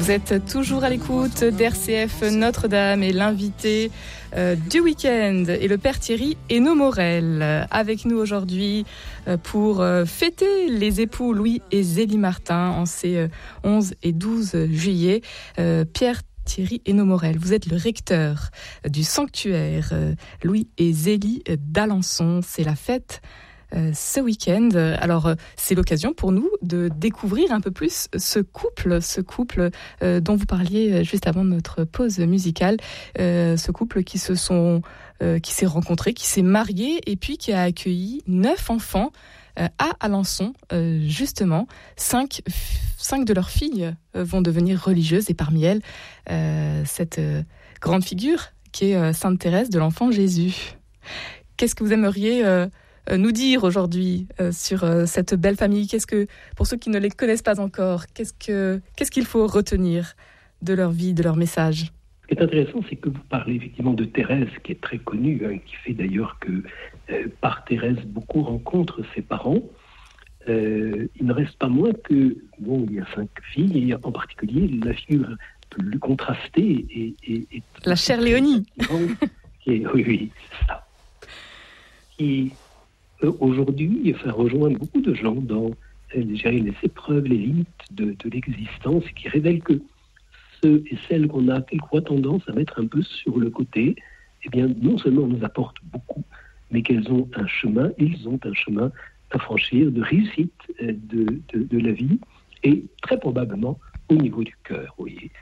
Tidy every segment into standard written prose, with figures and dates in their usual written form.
Vous êtes toujours à l'écoute d'RCF Notre-Dame et l'invité du week-end est le Père Thierry Hénaud Morel. Avec nous aujourd'hui pour fêter les époux Louis et Zélie Martin en ces 11 et 12 juillet. Pierre Thierry Hénaud Morel, vous êtes le recteur du sanctuaire Louis et Zélie d'Alençon. C'est la fête ce week-end. Alors, c'est l'occasion pour nous de découvrir un peu plus ce couple dont vous parliez juste avant notre pause musicale. Ce couple qui s'est rencontré, qui s'est marié et puis qui a accueilli 9 enfants à Alençon. Justement, 5 de leurs filles vont devenir religieuses et parmi elles, cette grande figure qui est Sainte Thérèse de l'Enfant Jésus. Qu'est-ce que vous aimeriez nous dire aujourd'hui sur cette belle famille? Pour ceux qui ne les connaissent pas encore, qu'est-ce qu'il faut retenir de leur vie, de leur message? Ce qui est intéressant, c'est que vous parlez effectivement de Thérèse, qui est très connue, qui fait d'ailleurs que par Thérèse, beaucoup rencontrent ses parents. Il ne reste pas moins que, il y a 5 filles, et en particulier la figure plus contrastée et la chère Léonie. Oui, c'est ça. Qui aujourd'hui rejoint beaucoup de gens dans les épreuves, les limites de l'existence, qui révèlent que ceux et celles qu'on a quelquefois tendance à mettre un peu sur le côté, eh bien, non seulement nous apportent beaucoup, mais ils ont un chemin à franchir de réussite de la vie, et très probablement au niveau du cœur. Vous voyez,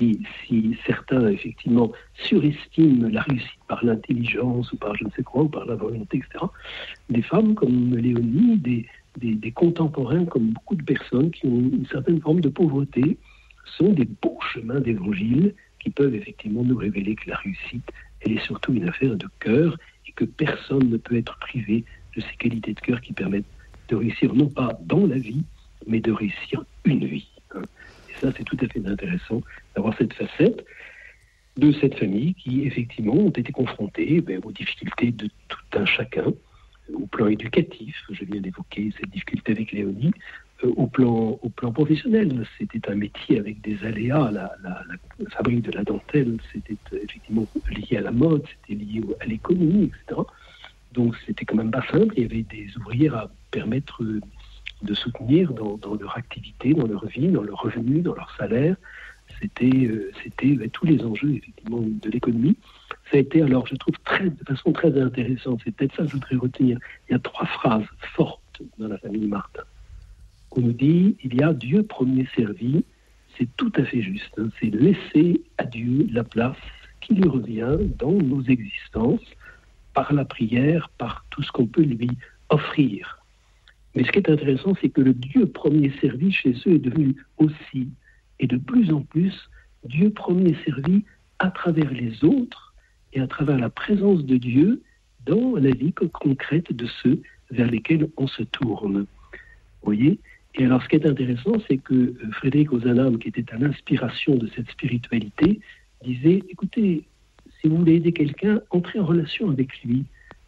si certains, effectivement, surestiment la réussite par l'intelligence ou par je ne sais quoi, ou par la volonté, etc., des femmes comme Léonie, des contemporains comme beaucoup de personnes qui ont une certaine forme de pauvreté, sont des beaux chemins d'évangile qui peuvent effectivement nous révéler que la réussite, elle est surtout une affaire de cœur et que personne ne peut être privé de ces qualités de cœur qui permettent de réussir non pas dans la vie, mais de réussir une vie. Et ça, c'est tout à fait intéressant d'avoir cette facette de cette famille qui, effectivement, ont été confrontés aux difficultés de tout un chacun, au plan éducatif, je viens d'évoquer cette difficulté avec Léonie, au plan professionnel, c'était un métier avec des aléas, la fabrique de la dentelle, c'était effectivement lié à la mode, c'était lié à l'économie, etc. Donc c'était quand même pas simple, il y avait des ouvrières à permettre de soutenir dans leur activité, dans leur vie, dans leur revenu, dans leur salaire. C'était tous les enjeux effectivement de l'économie. Ça a été, alors je trouve de façon très intéressante, c'est peut-être ça que je voudrais retenir. Il y a 3 phrases fortes dans la famille Martin. On nous dit, il y a Dieu premier servi, c'est tout à fait juste. C'est laisser à Dieu la place qui lui revient dans nos existences, par la prière, par tout ce qu'on peut lui offrir. Mais ce qui est intéressant, c'est que le Dieu premier servi chez eux est devenu aussi, et de plus en plus, Dieu premier servi à travers les autres et à travers la présence de Dieu dans la vie concrète de ceux vers lesquels on se tourne. Vous voyez ? Et alors, ce qui est intéressant, c'est que Frédéric Ozanam, qui était à l'inspiration de cette spiritualité, disait, écoutez, si vous voulez aider quelqu'un, entrez en relation avec lui.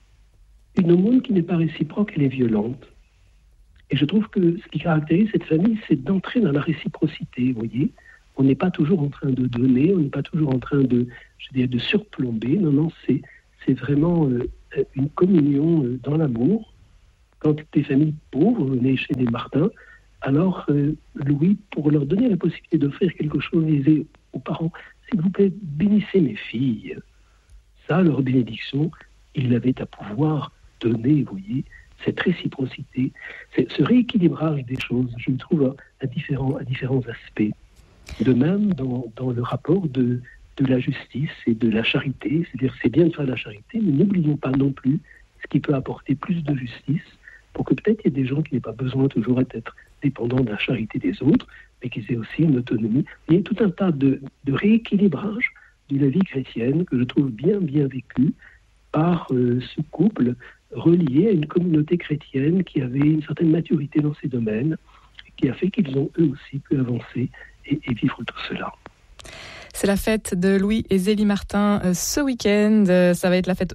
Une aumône qui n'est pas réciproque, elle est violente. Et je trouve que ce qui caractérise cette famille, c'est d'entrer dans la réciprocité, vous voyez. On n'est pas toujours en train de donner, on n'est pas toujours en train de surplomber. Non, c'est vraiment une communion dans l'amour. Quand des familles pauvres venaient chez des Martins, alors Louis, pour leur donner la possibilité d'offrir quelque chose, disait aux parents, s'il vous plaît, bénissez mes filles. Ça, leur bénédiction, ils l'avaient à pouvoir donner, vous voyez, cette réciprocité, ce rééquilibrage des choses, je le trouve à différents aspects. De même, dans le rapport de la justice et de la charité, c'est-à-dire c'est bien de faire la charité, mais n'oublions pas non plus ce qui peut apporter plus de justice, pour que peut-être il y ait des gens qui n'aient pas besoin toujours d'être dépendants de la charité des autres, mais qu'ils aient aussi une autonomie. Il y a tout un tas de rééquilibrage de la vie chrétienne que je trouve bien vécu par ce couple relié à une communauté chrétienne qui avait une certaine maturité dans ces domaines, qui a fait qu'ils ont eux aussi pu avancer et vivre tout cela. C'est la fête de Louis et Zélie Martin ce week-end. Ça va être la fête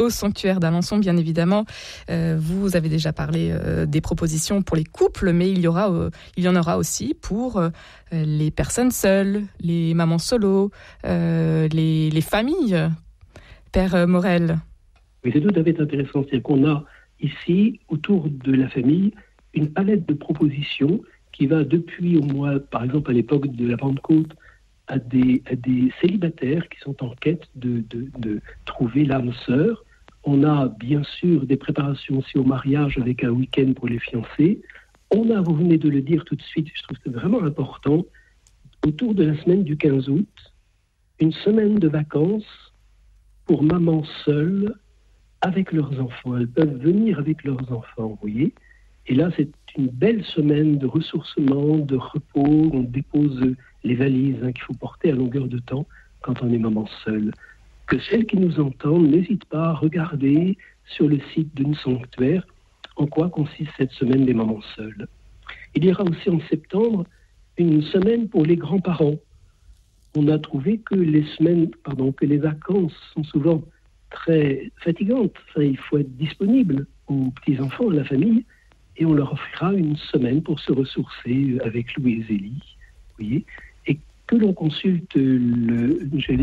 au sanctuaire d'Alençon, bien évidemment. Vous avez déjà parlé des propositions pour les couples, mais il y en aura aussi pour les personnes seules, les mamans solo, les familles. Père Morel. Oui, c'est tout à fait intéressant. C'est qu'on a ici, autour de la famille, une palette de propositions qui va depuis au moins, par exemple à l'époque de la Pentecôte, à des célibataires qui sont en quête de trouver l'âme sœur. On a bien sûr des préparations aussi au mariage avec un week-end pour les fiancés. On a, vous venez de le dire tout de suite, je trouve que c'est vraiment important, autour de la semaine du 15 août, une semaine de vacances pour mamans seules avec leurs enfants. Elles peuvent venir avec leurs enfants, vous voyez. Et là, c'est une belle semaine de ressourcement, de repos. On dépose les valises qu'il faut porter à longueur de temps quand on est maman seule. Que celles qui nous entendent n'hésitent pas à regarder sur le site d'une sanctuaire en quoi consiste cette semaine des mamans seules. Il y aura aussi en septembre une semaine pour les grands-parents. On a trouvé que les vacances sont souvent très fatigantes. Enfin, il faut être disponible aux petits-enfants, à la famille, et on leur offrira une semaine pour se ressourcer avec Louis et Zélie, vous voyez, et que l'on consulte le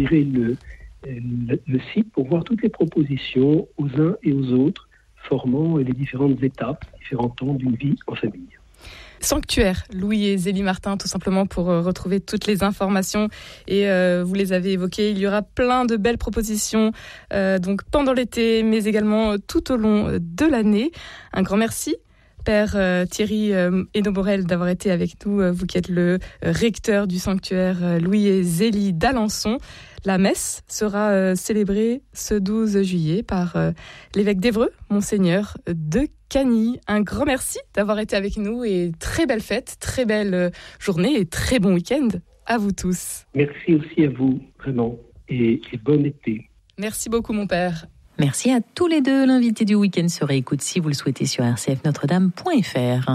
site pour voir toutes les propositions aux uns et aux autres, formant les différentes étapes, différents temps d'une vie en famille. Sanctuaire, Louis et Zélie Martin, tout simplement pour retrouver toutes les informations. Et vous les avez évoquées, il y aura plein de belles propositions donc pendant l'été, mais également tout au long de l'année. Un grand merci, Père Thierry Hénaud-Morel, d'avoir été avec nous, vous qui êtes le recteur du sanctuaire Louis et Zélie d'Alençon. La messe sera célébrée ce 12 juillet par l'évêque d'Évreux, Monseigneur de Cagny. Un grand merci d'avoir été avec nous et très belle fête, très belle journée et très bon week-end à vous tous. Merci aussi à vous, vraiment, et bon été. Merci beaucoup, mon père. Merci à tous les deux. L'invité du week-end se réécoute si vous le souhaitez sur rcfnotredame.fr.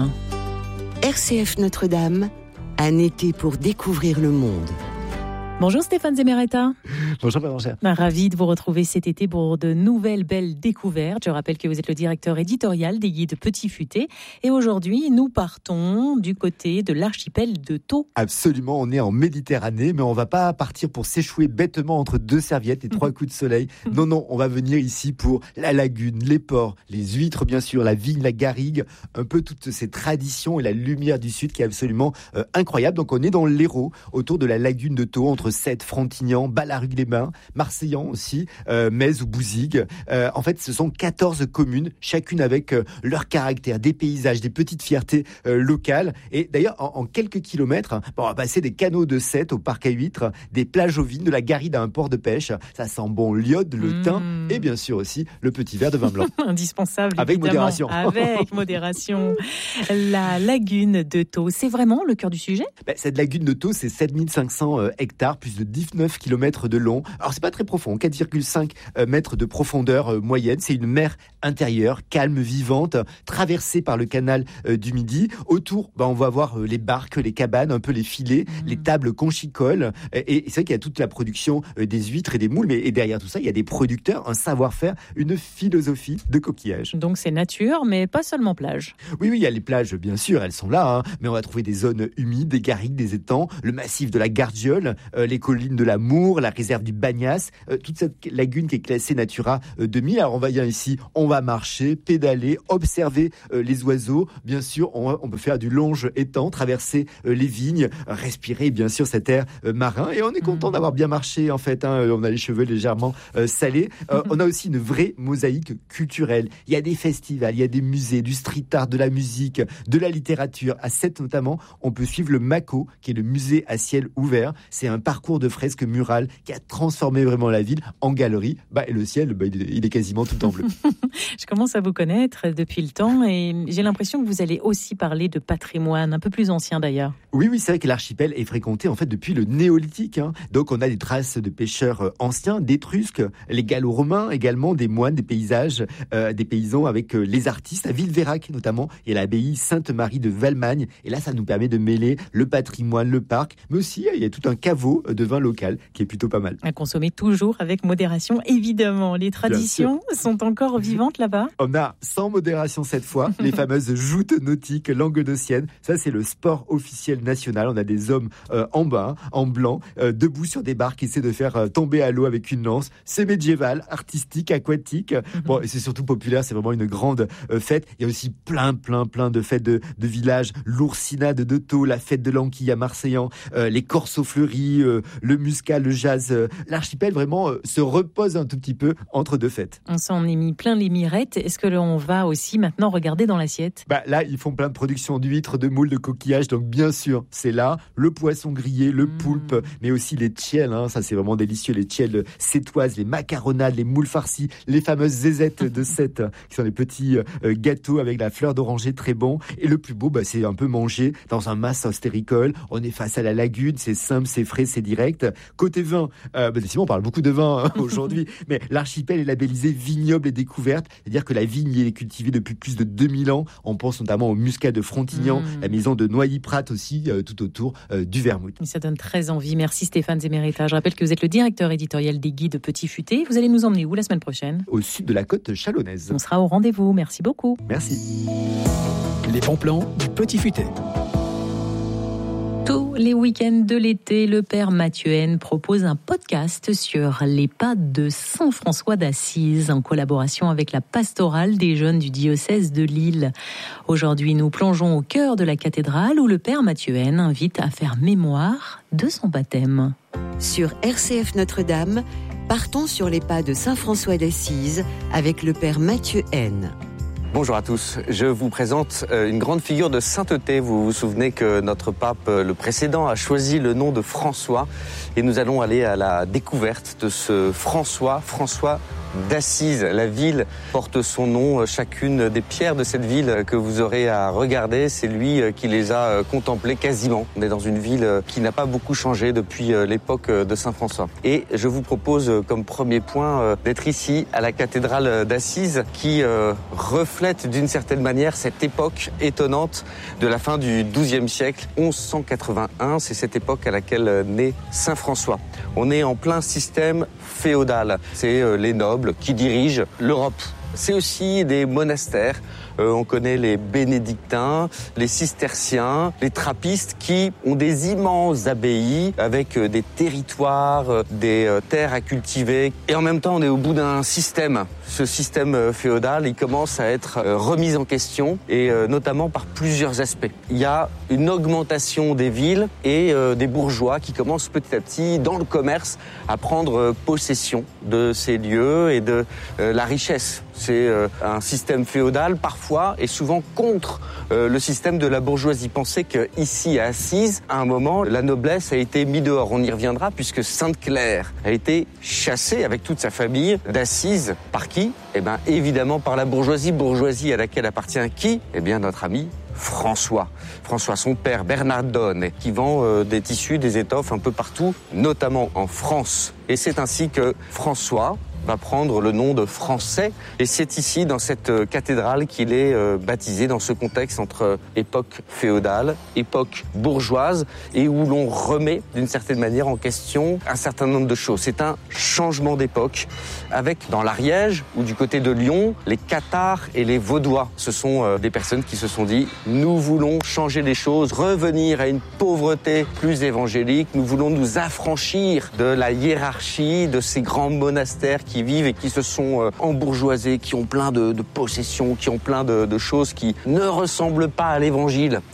RCF Notre-Dame, un été pour découvrir le monde. Bonjour Stéphane Zemeretta. Bonjour Bérangère. Ravi de vous retrouver cet été pour de nouvelles belles découvertes. Je rappelle que vous êtes le directeur éditorial des guides Petit Futé. Et aujourd'hui, nous partons du côté de l'archipel de Thau. Absolument, on est en Méditerranée, mais on va pas partir pour s'échouer bêtement entre deux serviettes et 3 coups de soleil. Non, on va venir ici pour la lagune, les ports, les huîtres bien sûr, la vigne, la garrigue, un peu toutes ces traditions et la lumière du Sud qui est absolument incroyable. Donc on est dans l'Hérault, autour de la lagune de Thau, entre Sète, Frontignan, Ballarugue-les-Bains, Marseillan aussi, Metz ou Bouzigues. En fait, ce sont 14 communes, chacune avec leur caractère, des paysages, des petites fiertés locales. Et d'ailleurs, en quelques kilomètres, on va passer des canaux de Sète au parc à huîtres, des plages aux vignes, de la garrigue à un port de pêche. Ça sent bon l'iode, le thym et bien sûr aussi le petit verre de vin blanc. Indispensable, avec évidemment. modération. Avec modération. La lagune de Thau, c'est vraiment le cœur du sujet ? Cette lagune de Thau, c'est 7500 hectares, plus de 19 km de long. Alors, c'est pas très profond, 4,5 mètres de profondeur moyenne. C'est une mer intérieure, calme, vivante, traversée par le canal du Midi. Autour, on va voir les barques, les cabanes, un peu les filets, les tables conchicoles. Et c'est vrai qu'il y a toute la production des huîtres et des moules. Et derrière tout ça, il y a des producteurs, un savoir-faire, une philosophie de coquillages. Donc, c'est nature, mais pas seulement plage. Oui, il y a les plages, bien sûr, elles sont là. Mais on va trouver des zones humides, des garrigues, des étangs, le massif de la Gardiole, les collines de la Mour, la réserve du Bagnas, toute cette lagune qui est classée Natura 2000. Alors on va bien ici, on va marcher, pédaler, observer les oiseaux. Bien sûr, on peut faire du longe étang, traverser les vignes, respirer bien sûr cet air marin. Et on est content d'avoir bien marché en fait. On a les cheveux légèrement salés. On a aussi une vraie mosaïque culturelle. Il y a des festivals, il y a des musées, du street art, de la musique, de la littérature. À Sète notamment, on peut suivre le MACO, qui est le musée à ciel ouvert. C'est un parcours de fresques murales qui a transformé vraiment la ville en galerie. Et le ciel, il est quasiment tout en bleu. Je commence à vous connaître depuis le temps et j'ai l'impression que vous allez aussi parler de patrimoine, un peu plus ancien d'ailleurs. Oui, c'est vrai que l'archipel est fréquenté en fait depuis le néolithique. Donc on a des traces de pêcheurs anciens, d'Étrusques, les Gallo-Romains également, des moines, des paysages, des paysans avec les artistes. À Villeveyrac notamment, il y a l'abbaye Sainte-Marie de Valmagne. Et là, ça nous permet de mêler le patrimoine, le parc, mais aussi il y a tout un caveau de vin local qui est plutôt pas mal. À consommer toujours avec modération, évidemment. Les traditions sont encore vivantes là-bas. On a sans modération cette fois les fameuses joutes nautiques languedociennes. Ça, c'est le sport officiel national. On a des hommes en bas, en blanc, debout sur des barques qui essaient de faire tomber à l'eau avec une lance. C'est médiéval, artistique, aquatique. Bon, et c'est surtout populaire. C'est vraiment une grande fête. Il y a aussi plein de fêtes de villages. L'oursinade de Thau, la fête de l'Anquille à Marseillan, les corsos fleuris, le muscat, le jazz. L'archipel vraiment se repose un tout petit peu entre deux fêtes. On s'en est mis plein les mirettes. Est-ce que l'on va aussi maintenant regarder dans l'assiette ? Là, ils font plein de productions d'huîtres, de moules, de coquillages. Donc bien sûr, c'est là le poisson grillé, le poulpe, mais aussi les tchiels. Ça, c'est vraiment délicieux. Les tchiels sétoises, les macaronades, les moules farcies, les fameuses zézettes de Sète, qui sont des petits gâteaux avec la fleur d'oranger très bon. Et le plus beau, c'est un peu manger dans un mas ostéricole. On est face à la lagune, c'est simple, c'est frais, c'est direct. Côté vin, décidément, on parle beaucoup de vin aujourd'hui, mais l'archipel est labellisé vignoble et découverte, c'est-à-dire que la vigne y est cultivée depuis plus de 2000 ans. On pense notamment au muscat de Frontignan, la maison de Noilly-Prat aussi, tout autour du vermouth. Ça donne très envie. Merci Stéphane Zemerita. Je rappelle que vous êtes le directeur éditorial des Guides Petit Futé. Vous allez nous emmener où la semaine prochaine ? Au sud de la côte chalonnaise. On sera au rendez-vous. Merci beaucoup. Merci. Les bons plans du Petit Futé. Tous les week-ends de l'été, le père Mathieu Haine propose un podcast sur les pas de Saint François d'Assise en collaboration avec la pastorale des jeunes du diocèse de Lille. Aujourd'hui, nous plongeons au cœur de la cathédrale où le père Mathieu Haine invite à faire mémoire de son baptême. Sur RCF Notre-Dame, partons sur les pas de Saint François d'Assise avec le père Mathieu Haine. Bonjour à tous, je vous présente une grande figure de sainteté. Vous vous souvenez que notre pape, le précédent, a choisi le nom de François et nous allons aller à la découverte de ce François d'Assise. La ville porte son nom. Chacune des pierres de cette ville que vous aurez à regarder, c'est lui qui les a contemplées quasiment. On est dans une ville qui n'a pas beaucoup changé depuis l'époque de Saint François. Et je vous propose comme premier point d'être ici à la cathédrale d'Assise qui reflète d'une certaine manière cette époque étonnante de la fin du XIIe siècle, 1181. C'est cette époque à laquelle naît Saint François. On est en plein système féodal. C'est les nobles qui dirigent l'Europe. C'est aussi des monastères. On connaît les bénédictins, les cisterciens, les trappistes qui ont des immenses abbayes avec des territoires, des terres à cultiver. Et en même temps, on est au bout d'un système. Ce système féodal, il commence à être remis en question et notamment par plusieurs aspects. Il y a une augmentation des villes et des bourgeois qui commencent petit à petit, dans le commerce, à prendre possession de ces lieux et de la richesse. C'est un système féodal parfois et souvent contre le système de la bourgeoisie. Pensez qu'ici à Assise, à un moment, la noblesse a été mise dehors. On y reviendra puisque Sainte-Claire a été chassée avec toute sa famille d'Assise. Par qui ? Évidemment par la bourgeoisie à laquelle appartient qui ? Notre ami François, son père Bernardone, qui vend des tissus, des étoffes un peu partout, notamment en France. Et c'est ainsi que François va prendre le nom de Français. Et c'est ici, dans cette cathédrale, qu'il est baptisé dans ce contexte entre époque féodale, époque bourgeoise, et où l'on remet d'une certaine manière en question un certain nombre de choses. C'est un changement d'époque, avec dans l'Ariège, ou du côté de Lyon, les Cathares et les Vaudois. Ce sont des personnes qui se sont dit « Nous voulons changer les choses, revenir à une pauvreté plus évangélique, nous voulons nous affranchir de la hiérarchie, de ces grands monastères qui vivent et qui se sont embourgeoisés, qui ont plein de possessions, qui ont plein de choses qui ne ressemblent pas à l'évangile.